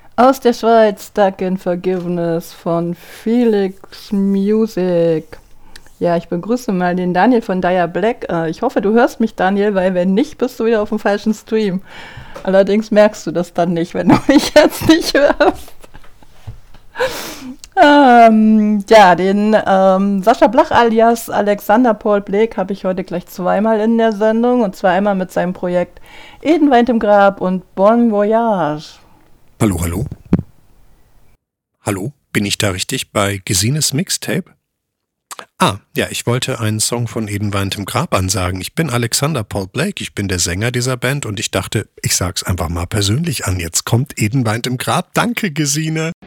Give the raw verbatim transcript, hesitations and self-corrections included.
Aus der Schweiz, Stuck in Forgiveness von Felix Music. Ja, ich begrüße mal den Daniel von Dire Black. Äh, Ich hoffe, du hörst mich, Daniel, weil wenn nicht, bist du wieder auf dem falschen Stream. Allerdings merkst du das dann nicht, wenn du mich jetzt nicht hörst. Ähm, ja, den ähm, Sascha Blach alias Alexander Paul Blake habe ich heute gleich zweimal in der Sendung. Und zwar einmal mit seinem Projekt Eden weint im Grab und Bon Voyage. Hallo, hallo. Hallo, bin ich da richtig bei Gesines Mixtape? Ah, ja, ich wollte einen Song von Eden weint im Grab ansagen. Ich bin Alexander Paul Blake, ich bin der Sänger dieser Band und ich dachte, ich sag's einfach mal persönlich an. Jetzt kommt Eden weint im Grab. Danke, Gesine.